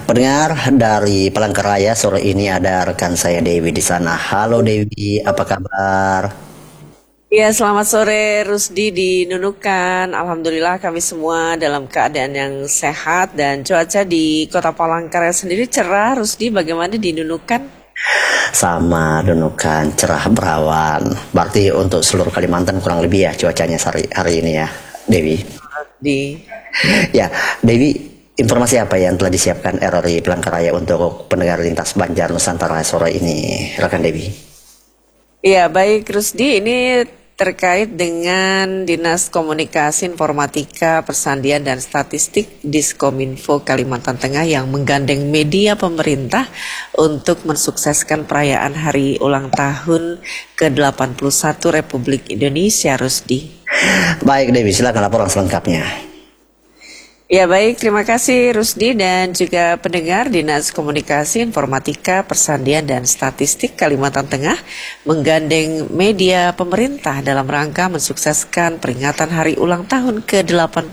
Pendengar dari Palangkaraya, sore ini ada rekan saya Dewi di sana. Halo Dewi, apa kabar? Ya, selamat sore Rusdi di Nunukan. Alhamdulillah kami semua dalam keadaan yang sehat dan cuaca di Kota Palangkaraya sendiri cerah. Rusdi, bagaimana di Nunukan? Sama Nunukan, cerah berawan. Berarti untuk seluruh Kalimantan kurang lebih ya cuacanya hari ini ya, Dewi. Di Ya, Dewi, informasi apa yang telah disiapkan RRI Palangkaraya untuk pendengar lintas Banjar Nusantara sore ini, rekan Dewi? Ya, baik Rusdi, ini terkait dengan Dinas Komunikasi Informatika Persandian dan Statistik Diskominfo Kalimantan Tengah yang menggandeng media pemerintah untuk mensukseskan perayaan hari ulang tahun ke-81 Republik Indonesia, Rusdi. Baik Dewi, silakan laporan selengkapnya. Ya baik, terima kasih Rusdi dan juga pendengar. Dinas Komunikasi Informatika Persandian dan Statistik Kalimantan Tengah menggandeng media pemerintah dalam rangka mensukseskan peringatan hari ulang tahun ke-81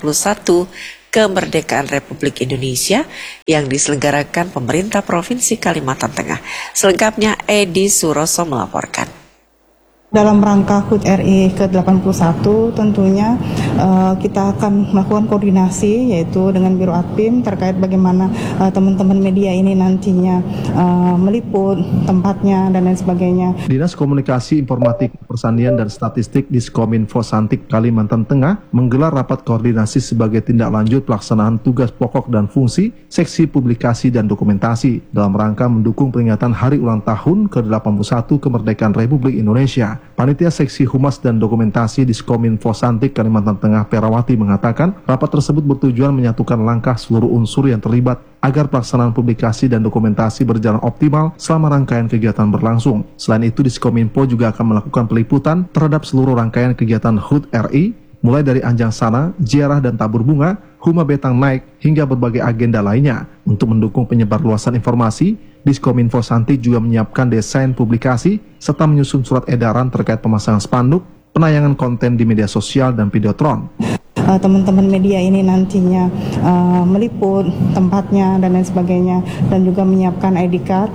kemerdekaan Republik Indonesia yang diselenggarakan pemerintah Provinsi Kalimantan Tengah. Selengkapnya Edi Suroso melaporkan. Dalam rangka HUT RI ke-81 tentunya kita akan melakukan koordinasi yaitu dengan Biro Adpim terkait bagaimana teman-teman media ini nantinya meliput tempatnya dan lain sebagainya. Dinas Komunikasi Informatika Persandian dan Statistik Diskominfo Santik Kalimantan Tengah menggelar rapat koordinasi sebagai tindak lanjut pelaksanaan tugas pokok dan fungsi Seksi Publikasi dan Dokumentasi dalam rangka mendukung peringatan Hari Ulang Tahun ke-81 Kemerdekaan Republik Indonesia. Panitia Seksi Humas dan Dokumentasi Diskominfo Santik Kalimantan Tengah Perawati mengatakan rapat tersebut bertujuan menyatukan langkah seluruh unsur yang terlibat agar pelaksanaan publikasi dan dokumentasi berjalan optimal selama rangkaian kegiatan berlangsung. Selain itu, Diskominfo juga akan melakukan peliputan terhadap seluruh rangkaian kegiatan HUT RI, mulai dari Anjang Sana, Ziarah dan Tabur Bunga, Huma Betang Naik, hingga berbagai agenda lainnya. Untuk mendukung penyebarluasan informasi, Diskominfo Santik juga menyiapkan desain publikasi serta menyusun surat edaran terkait pemasangan spanduk, penayangan konten di media sosial dan videotron. Teman-teman media ini nantinya meliput tempatnya dan lain sebagainya dan juga menyiapkan ID card.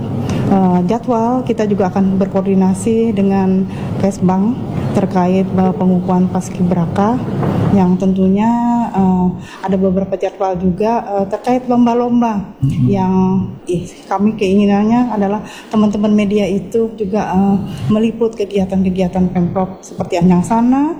Jadwal kita juga akan berkoordinasi dengan Kesbang terkait pengukuhan paskibraka yang tentunya ada beberapa jadwal juga terkait lomba-lomba yang kami keinginannya adalah teman-teman media itu juga meliput kegiatan-kegiatan Pemprov seperti Anjang Sana,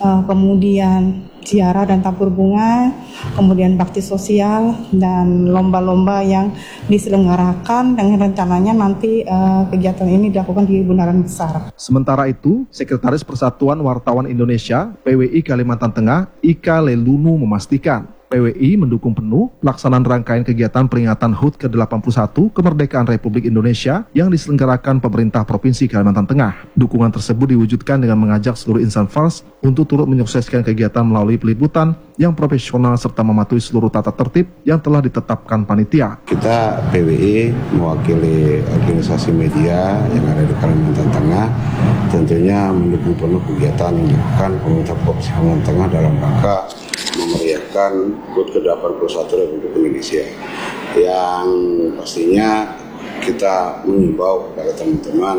kemudian ziarah dan tabur bunga, kemudian bakti sosial dan lomba-lomba yang diselenggarakan dengan rencananya nanti kegiatan ini dilakukan di Bundaran Besar. Sementara itu, Sekretaris Persatuan Wartawan Indonesia (PWI) Kalimantan Tengah, Ika Lelunu memastikan PWI mendukung penuh pelaksanaan rangkaian kegiatan peringatan HUT ke-81 Kemerdekaan Republik Indonesia yang diselenggarakan pemerintah Provinsi Kalimantan Tengah. Dukungan tersebut diwujudkan dengan mengajak seluruh insan pers untuk turut menyukseskan kegiatan melalui peliputan yang profesional serta mematuhi seluruh tata tertib yang telah ditetapkan panitia. Kita PWI mewakili organisasi media yang ada di Kalimantan Tengah tentunya mendukung penuh kegiatan yang dilakukan pemerintah Provinsi Kalimantan Tengah dalam rangka memeriahkan HUT ke-81 Republik Indonesia, yang pastinya kita mengimbau kepada teman-teman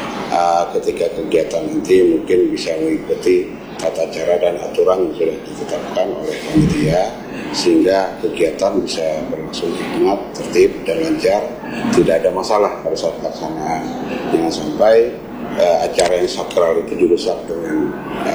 ketika kegiatan nanti mungkin bisa mengikuti tata cara dan aturan yang sudah ditetapkan oleh panitia sehingga kegiatan bisa berlangsung hikmat, tertib dan lancar, tidak ada masalah pada saat pelaksanaan. Jangan sampai acara yang sakral itu dirusak dengan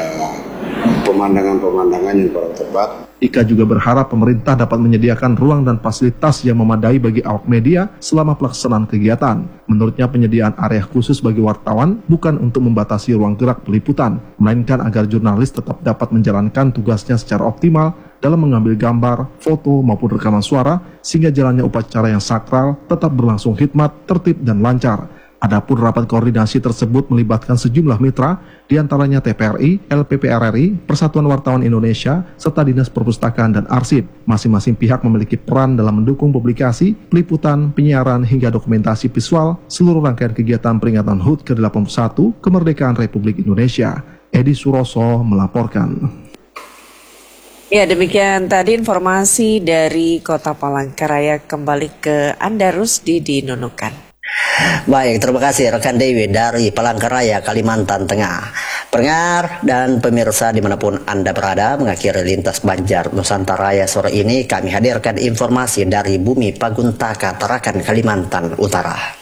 pemandangan-pemandangan yang kurang tepat. Ika juga berharap pemerintah dapat menyediakan ruang dan fasilitas yang memadai bagi awak media selama pelaksanaan kegiatan. Menurutnya penyediaan area khusus bagi wartawan bukan untuk membatasi ruang gerak peliputan, melainkan agar jurnalis tetap dapat menjalankan tugasnya secara optimal dalam mengambil gambar, foto maupun rekaman suara sehingga jalannya upacara yang sakral tetap berlangsung hikmat, tertib dan lancar. Adapun rapat koordinasi tersebut melibatkan sejumlah mitra, diantaranya TPRI, LPPRRI, Persatuan Wartawan Indonesia, serta Dinas Perpustakaan dan Arsip. Masing-masing pihak memiliki peran dalam mendukung publikasi, peliputan, penyiaran, hingga dokumentasi visual seluruh rangkaian kegiatan peringatan HUT ke-81 Kemerdekaan Republik Indonesia. Edi Suroso melaporkan. Ya, demikian tadi informasi dari Kota Palangkaraya. Kembali ke Anda, Rusdi di Nunukan. Baik, terima kasih rekan Dewi dari Palangkaraya, Kalimantan Tengah. Pendengar dan pemirsa dimanapun Anda berada, mengakhiri Lintas Banjar Nusantara sore ini kami hadirkan informasi dari Bumi Paguntaka, Tarakan, Kalimantan Utara.